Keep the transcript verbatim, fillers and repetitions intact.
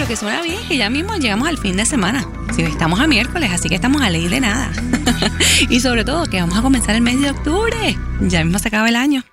pero que suena bien, que ya mismo llegamos al fin de semana. Sí, estamos a miércoles, así que estamos a ley de nada. Y sobre todo que vamos a comenzar el mes de octubre. Ya mismo se acaba el año.